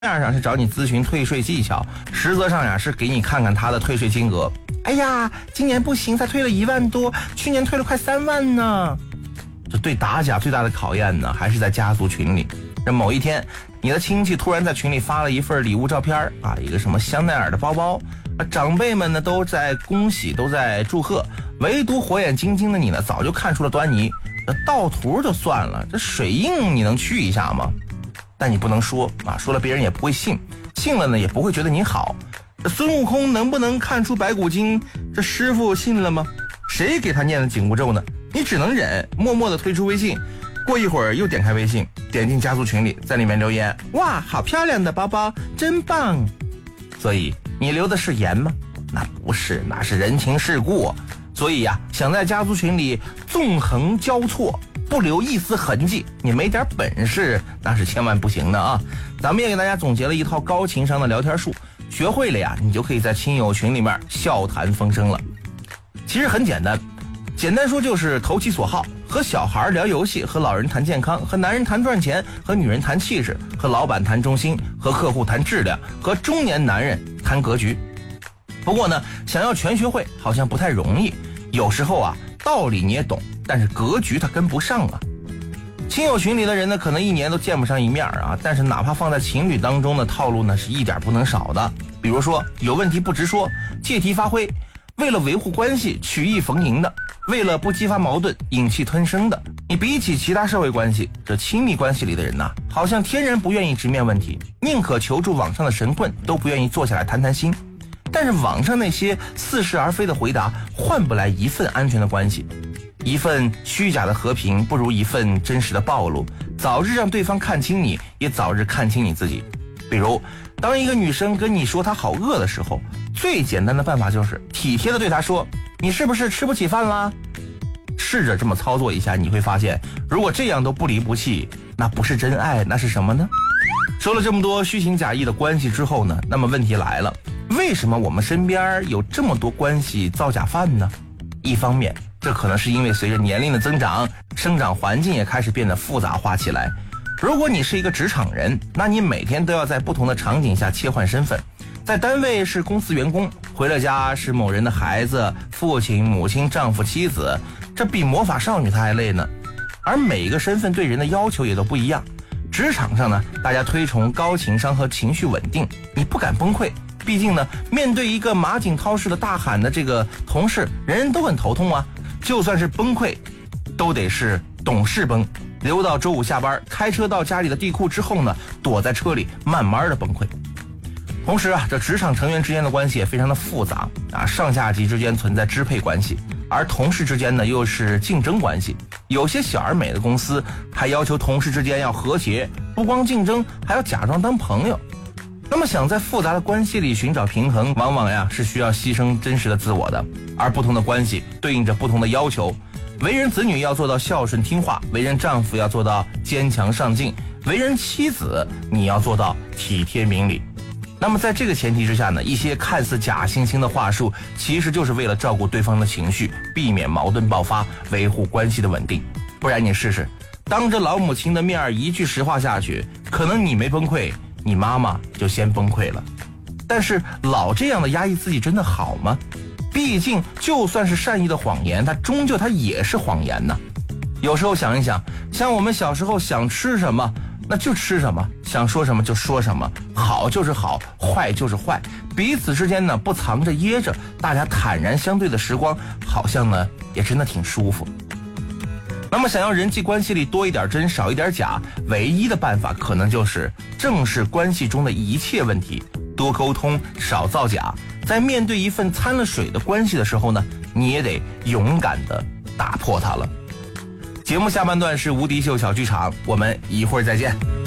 面上是找你咨询退税技巧，实则上呀是给你看看他的退税金额。哎呀，今年不行，才退了1万多，去年退了快3万呢。这对打假最大的考验呢，还是在家族群里。这某一天，你的亲戚突然在群里发了一份礼物照片啊，一个什么香奈儿的包包，长辈们呢都在恭喜，都在祝贺，唯独火眼金睛的你呢，早就看出了端倪。这盗图就算了，这水印你能去一下吗？但你不能说啊，说了别人也不会信，信了呢也不会觉得你好。这孙悟空能不能看出白骨精？这师傅信了吗？谁给他念了紧箍咒呢？你只能忍，默默地退出微信。过一会儿又点开微信，点进家族群里，在里面留言：哇，好漂亮的包包，真棒。所以你留的是言吗？那不是，那是人情世故。所以呀，想在家族群里纵横交错，不留一丝痕迹，你没点本事那是千万不行的啊！咱们也给大家总结了一套高情商的聊天术，学会了呀，你就可以在亲友群里面笑谈风生了。其实很简单，简单说就是投其所好，和小孩聊游戏，和老人谈健康，和男人谈赚钱，和女人谈气质，和老板谈忠心，和客户谈质量，和中年男人谈格局。不过呢，想要全学会好像不太容易，有时候啊，道理你也懂，但是格局它跟不上啊。亲友群里的人呢，可能1年都见不上一面啊，但是哪怕放在情侣当中的套路呢，是一点不能少的。比如说有问题不直说，借题发挥，为了维护关系曲意逢迎的，为了不激发矛盾忍气吞声的。你比起其他社会关系，这亲密关系里的人呐，好像天然不愿意直面问题，宁可求助网上的神棍，都不愿意坐下来谈谈心。但是网上那些似是而非的回答，换不来一份安全的关系。一份虚假的和平，不如一份真实的暴露。早日让对方看清你，也早日看清你自己。比如，当一个女生跟你说她好饿的时候，最简单的办法就是体贴的对她说：你是不是吃不起饭啦？试着这么操作一下，你会发现，如果这样都不离不弃，那不是真爱，那是什么呢？说了这么多虚情假意的关系之后呢，那么问题来了，为什么我们身边有这么多关系造假犯呢？一方面，这可能是因为随着年龄的增长，生长环境也开始变得复杂化起来。如果你是一个职场人，那你每天都要在不同的场景下切换身份，在单位是公司员工，回了家是某人的孩子、父亲、母亲、丈夫、妻子，这比魔法少女她还累呢。而每个身份对人的要求也都不一样。职场上呢，大家推崇高情商和情绪稳定，你不敢崩溃，毕竟呢，面对一个马景涛式的大喊的这个同事，人人都很头痛啊。就算是崩溃，都得是懂事崩，留到周5下班，开车到家里的地库之后呢，躲在车里慢慢的崩溃。同时啊，这职场成员之间的关系也非常的复杂啊，上下级之间存在支配关系，而同事之间呢又是竞争关系。有些小而美的公司还要求同事之间要和谐，不光竞争，还要假装当朋友。那么想在复杂的关系里寻找平衡，往往呀是需要牺牲真实的自我的，而不同的关系对应着不同的要求。为人子女要做到孝顺听话，为人丈夫要做到坚强上进，为人妻子你要做到体贴明理。那么在这个前提之下呢，一些看似假惺惺的话术，其实就是为了照顾对方的情绪，避免矛盾爆发，维护关系的稳定。不然你试试，当着老母亲的面一句实话下去，可能你没崩溃，你妈妈就先崩溃了。但是老这样的压抑自己真的好吗？毕竟就算是善意的谎言，它终究也是谎言呢。有时候想一想，像我们小时候想吃什么那就吃什么，想说什么就说什么，好就是好，坏就是坏，彼此之间呢不藏着掖着，大家坦然相对的时光，好像呢也真的挺舒服。那么想要人际关系里多一点真少一点假，唯一的办法可能就是正视关系中的一切问题，多沟通少造假。在面对一份掺了水的关系的时候呢，你也得勇敢地打破它了。节目下半段是无敌秀小剧场，我们一会儿再见。